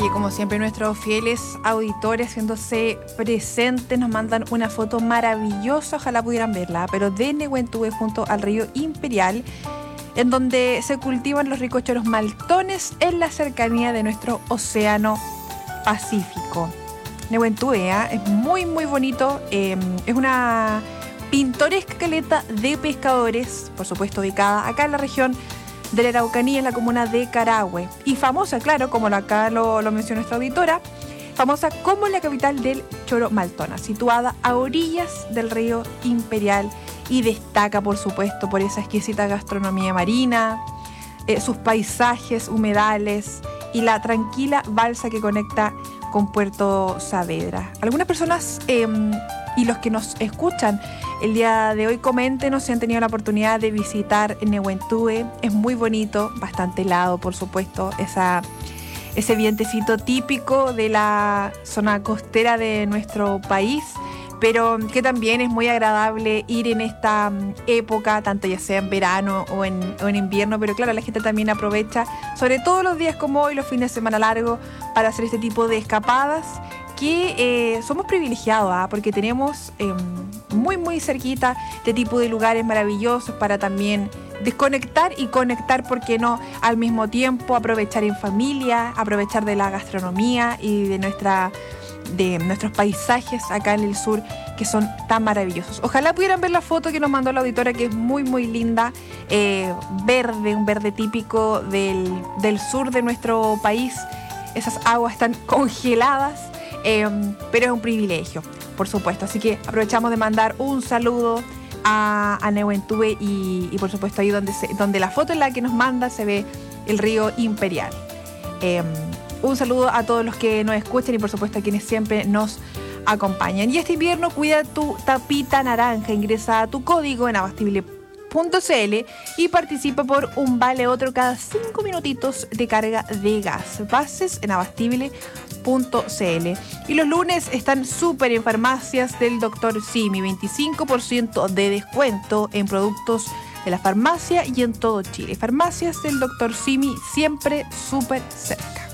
Oye, como siempre, nuestros fieles auditores haciéndose presentes nos mandan una foto maravillosa, ojalá pudieran verla, pero de Nehuen-Tubé junto al río Imperial, en donde se cultivan los ricos choros maltones en la cercanía de nuestro océano Pacífico. Nehuen-Tubé es muy muy bonito, es una pintoresca caleta de pescadores, por supuesto ubicada acá en la región de la Araucanía, en la comuna de Carahue, y famosa, claro, como acá lo mencionó nuestra auditora, famosa como la capital del choro maltona, situada a orillas del río Imperial, y destaca, por supuesto, por esa exquisita gastronomía marina, sus paisajes, humedales y la tranquila balsa que conecta con Puerto Saavedra. Algunas personas y los que nos escuchan el día de hoy, coméntenos si han tenido la oportunidad de visitar Nehuen-Tubé. Es muy bonito, bastante helado, por supuesto, ese vientecito típico de la zona costera de nuestro país, pero que también es muy agradable ir en esta época, tanto ya sea en verano o en invierno, pero claro, la gente también aprovecha, sobre todo los días como hoy, los fines de semana largos, para hacer este tipo de escapadas, que somos privilegiados, porque tenemos muy muy cerquita este tipo de lugares maravillosos para también desconectar y conectar, ¿por qué no?, al mismo tiempo, aprovechar en familia, aprovechar de la gastronomía y de nuestros paisajes acá en el sur, que son tan maravillosos. Ojalá pudieran ver la foto que nos mandó la auditora, que es muy muy linda, verde, un verde típico del sur de nuestro país. Esas aguas están congeladas, pero es un privilegio, por supuesto. Así que aprovechamos de mandar un saludo a Nehuen-Tubé y por supuesto ahí donde la foto en la que nos manda se ve el río Imperial. Un saludo a todos los que nos escuchan y por supuesto a quienes siempre nos acompañan. Y este invierno cuida tu tapita naranja, ingresa a tu código en abastible.cl y participa por un vale otro cada 5 minutitos de carga de gas. Bases en abastible.cl. Y los lunes están súper en farmacias del Dr. Simi, 25% de descuento en productos de la farmacia y en todo Chile. Farmacias del Dr. Simi, siempre súper cerca.